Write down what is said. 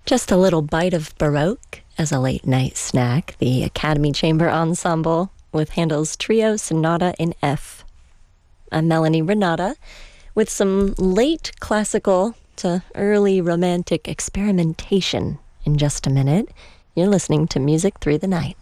Just a little bite of Baroque as a late night snack. The Academy Chamber Ensemble with Handel's Trio Sonata in F. I'm Melanie Renata with some late classical to early romantic experimentation in just a minute. You're listening to Music Through the Night.